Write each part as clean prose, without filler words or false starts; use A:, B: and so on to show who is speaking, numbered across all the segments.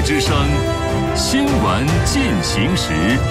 A: 之声，新闻进行时。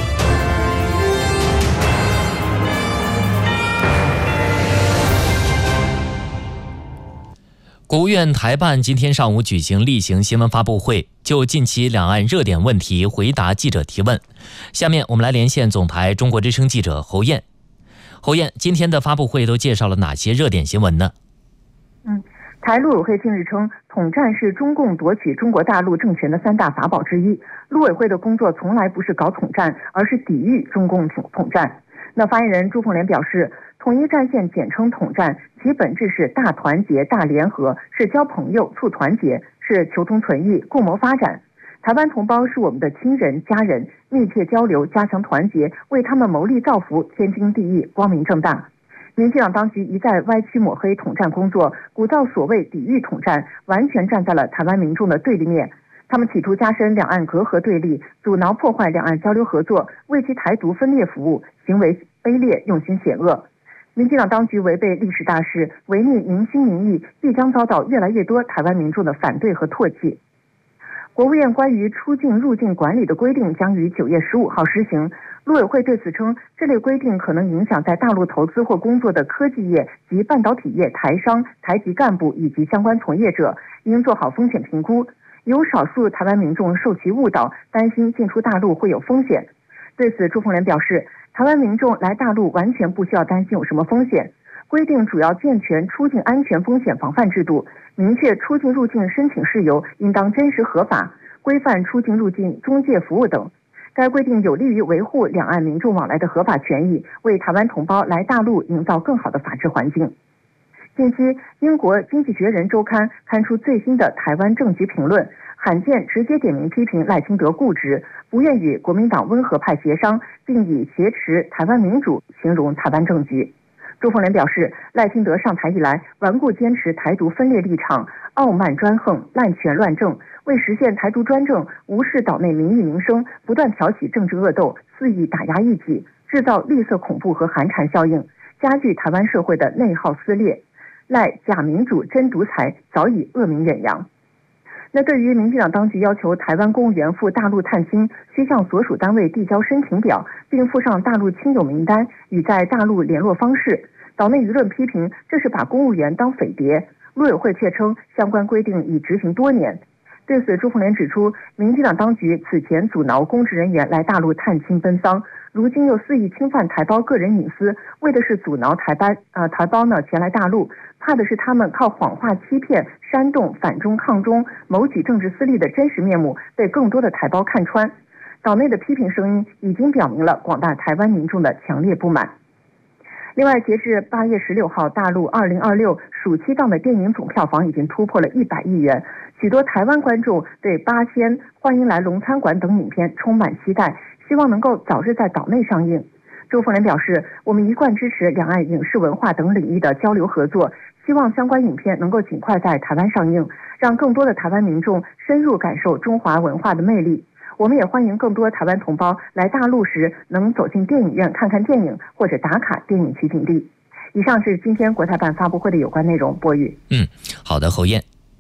B: 国务院台办今天上午举行例行新闻发布会，就近期两岸热点问题回答记者提问。下面我们来连线总台中国之声记者侯燕。侯燕，今天的发布会都介绍了哪些热点新闻呢？
C: 台陆委会近日称，统战是中共夺取中国大陆政权的3大法宝之一。陆委会的工作从来不是搞统战，而是抵御中共统战。那发言人朱凤莲表示，统一战线简称统战，其本质是大团结、大联合，是交朋友、促团结，是求同存异、共谋发展。台湾同胞是我们的亲人、家人，密切交流，加强团结，为他们谋利造福，天经地义、光明正大。民进党当局一再歪曲抹黑统战工作，鼓噪所谓抵御统战，完全站在了台湾民众的对立面。他们企图加深两岸隔阂对立，阻挠破坏两岸交流合作，为其台独分裂服务，行为卑劣，用心险恶。民进党当局违背历史大势，违逆民心民意，必将遭到越来越多台湾民众的反对和唾弃。国务院关于出境入境管理的规定将于9月15号施行。陆委会对此称，这类规定可能影响在大陆投资或工作的科技业及半导体业台商、台籍干部以及相关从业者，应做好风险评估。有少数台湾民众受其误导，担心进出大陆会有风险。对此，朱凤莲表示，台湾民众来大陆完全不需要担心有什么风险。规定主要健全出境安全风险防范制度，明确出境入境申请事由应当真实合法，规范出境入境中介服务等。该规定有利于维护两岸民众往来的合法权益，为台湾同胞来大陆营造更好的法治环境。近期，英国《经济学人》周刊刊出最新的台湾政局评论，罕见直接点名批评赖清德固执，不愿与国民党温和派协商，并以挟持台湾民主形容台湾政局。朱凤莲表示，赖清德上台以来，顽固坚持台独分裂立场，傲慢专横，滥权乱政，为实现台独专政，无视岛内民意民生，不断挑起政治恶斗，肆意打压异己，制造绿色恐怖和寒蝉效应，加剧台湾社会的内耗撕裂。赖假民主真独裁早已恶名远扬。那对于民进党当局要求台湾公务员赴大陆探亲，需向所属单位递交申请表，并附上大陆亲友名单与在大陆联络方式，岛内舆论批评这是把公务员当匪谍。陆委会却称相关规定已执行多年。对此，朱凤莲指出，民进党当局此前阻挠公职人员来大陆探亲奔丧，如今又肆意侵犯台胞个人隐私，为的是阻挠台胞前来大陆，怕的是他们靠谎话欺骗、煽动反中抗中、谋取政治私利的真实面目被更多的台胞看穿。岛内的批评声音已经表明了广大台湾民众的强烈不满。另外，截至8月16号，大陆2026暑期档的电影总票房已经突破了100亿元，许多台湾观众对《八仙》《欢迎来龙餐馆》等影片充满期待，希望能够早日在岛内上映。朱凤莲表示，我们一贯支持两岸影视文化等领域的交流合作，希望相关影片能够尽快在台湾上映，让更多的台湾民众深入感受中华文化的魅力。我们也欢迎更多台湾同胞来大陆时能走进电影院看看电影，或者打卡电影取景地。以上是今天国台办发布会的有关内容。播语。
B: 好的，侯燕。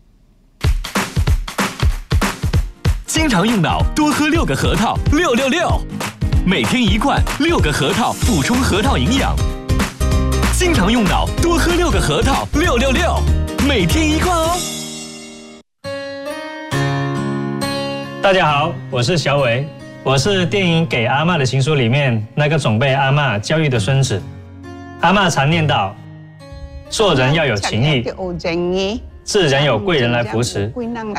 A: 经常用脑，多喝6个核桃，666，每天1罐，6个核桃补充核桃营养。经常用脑，多喝6个核桃，666，每天1罐哦。
D: 大家好，我是小伟，我是电影《给阿嬷的情书》里面那个总被阿嬷教育的孙子。阿嬷常念叨，做人要有情义，自然有贵人来扶持。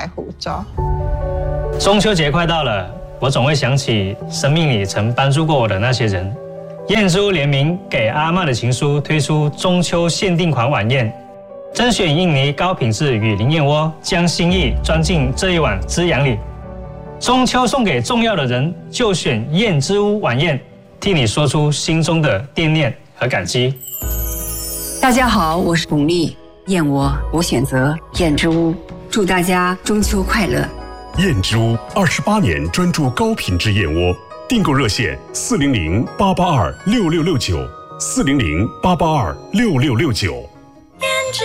D: 中秋节快到了，我总会想起生命里曾帮助过我的那些人。燕之屋联名《给阿嬷的情书》推出中秋限定款晚宴，甄选印尼高品质雨林燕窝，将心意装进这一碗滋养里。中秋送给重要的人，就选燕之屋晚宴，替你说出心中的惦念和感激。
E: 大家好，我是巩俐，燕窝我选择燕之屋，祝大家中秋快乐。
F: 燕之屋28年专注高品质燕窝，订购热线400-882-6669，400-882-6669。